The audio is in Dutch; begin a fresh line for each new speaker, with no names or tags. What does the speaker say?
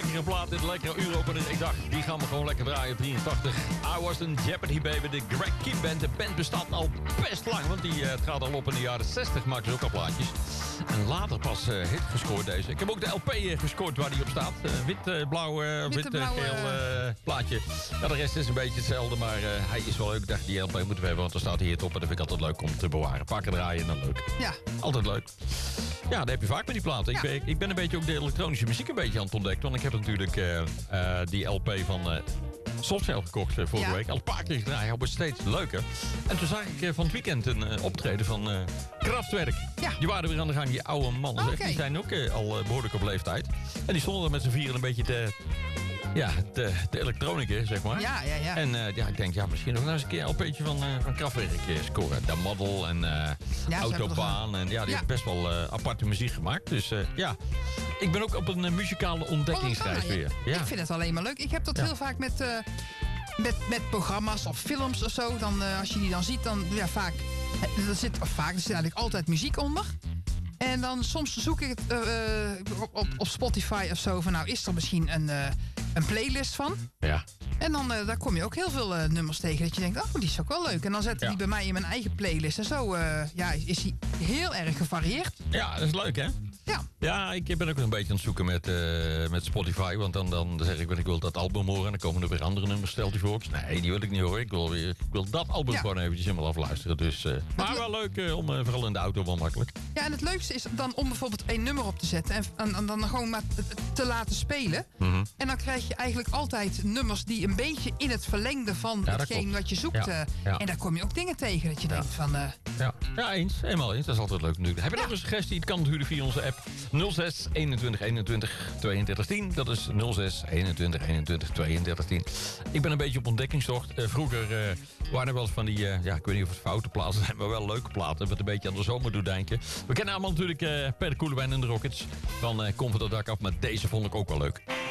lekkere plaat, dit lekkere uur op. En ik dacht, die gaan we gewoon lekker draaien op 83. I Was in Jeopardy Baby, de Greg Kid Band. De band bestaat al best lang, want die gaat al op in de jaren 60. Maakt dus ook al plaatjes. En later pas hit gescoord deze. Ik heb ook de LP gescoord waar die op staat. Wit-blauw, wit-geel plaatje. Ja, de rest is een beetje hetzelfde, maar hij is wel leuk. Ik dacht, die LP moeten we hebben, want er staat hier het op. En dat vind ik altijd leuk om te bewaren. Pakken, draaien en dan leuk.
Ja.
Altijd leuk. Ja, dat heb je vaak met die platen.
Ja.
Ik ben een beetje ook de elektronische muziek een beetje aan het ontdekken. Want ik heb natuurlijk die LP van Softcell gekocht vorige week. Al een paar keer gedraaid. Hij wordt steeds leuker. En toen zag ik van het weekend een optreden van Kraftwerk.
Ja.
Die waren weer aan de gang, die oude mannen.
Okay.
Die zijn ook al behoorlijk op leeftijd. En die stonden er met z'n vieren een beetje de elektronica, zeg maar.
Ja.
En ik denk, misschien nog eens een keer een LP'tje van Kraftwerk scoren. De Model en Autobaan. En die hebben best wel aparte muziek gemaakt. Dus ik ben ook op een muzikale ontdekkingsreis weer. Ja.
Ik vind het alleen maar leuk. Ik heb dat heel vaak met programma's of films of zo. Dan, als je die dan ziet, dan vaak. Er zit eigenlijk altijd muziek onder. En dan soms zoek ik het op Spotify of zo. Van is er misschien een playlist van?
Ja.
En dan daar kom je ook heel veel nummers tegen. Dat je denkt, die is ook wel leuk. En dan zetten die bij mij in mijn eigen playlist. En zo is die heel erg gevarieerd.
Ja, dat is leuk, hè?
Ja.
Ja, ik ben ook een beetje aan het zoeken met Spotify. Want dan zeg ik wil dat album horen. En dan komen er weer andere nummers. Stelt u voor. Nee, die wil ik niet horen. Ik wil dat album gewoon eventjes helemaal afluisteren. Dus, maar wel leuk om vooral in de auto wel makkelijk.
Ja, en het leukste is dan om bijvoorbeeld één nummer op te zetten. En dan gewoon maar te laten spelen.
Mm-hmm.
En dan krijg je eigenlijk altijd nummers die een beetje in het verlengde van hetgeen wat je zoekt.
Ja.
En daar kom je ook dingen tegen dat je denkt van...
Ja, eens. Helemaal eens. Dat is altijd leuk natuurlijk. Heb je nog een suggestie? Het kan natuurlijk via onze app 06 21 21 32 10. Dat is 06 21 21 32 10. Ik ben een beetje op ontdekkingstocht. Vroeger waren er wel eens van die... ik weet niet of het foute platen zijn, maar wel leuke platen. Wat een beetje aan de zomer doet denken. We kennen allemaal natuurlijk Per de Koelewijn en de Rockets. Van Kom van het dak af, maar deze vond ik ook wel leuk.